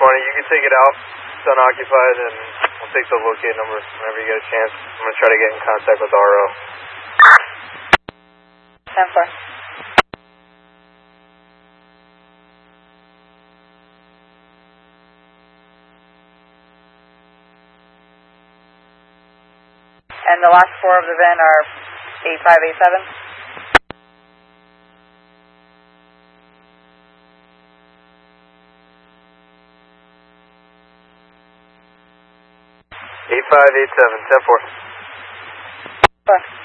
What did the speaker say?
morning. You can take it out. It's unoccupied, and we'll take the locate number whenever you get a chance. I'm going to try to get in contact with RO. 10-4. And the last four of the VIN are 8587. 8587, 10-4. 4.